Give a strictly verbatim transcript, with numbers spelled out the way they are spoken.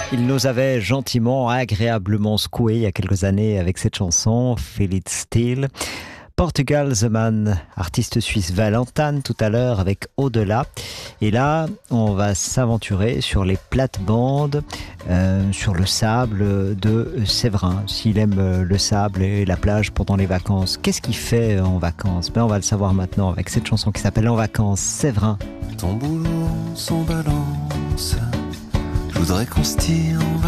Il nous avait gentiment, agréablement secoué il y a quelques années avec cette chanson, Feel It Still. Portugal The Man, artiste suisse Valentin tout à l'heure avec Au-delà. Et là, on va s'aventurer sur les plates-bandes, euh, sur le sable de Séverin. S'il aime le sable et la plage pendant les vacances, qu'est-ce qu'il fait en vacances? Ben, on va le savoir maintenant avec cette chanson qui s'appelle En vacances, Séverin. Ton boulot, son balance, je voudrais qu'on se tire en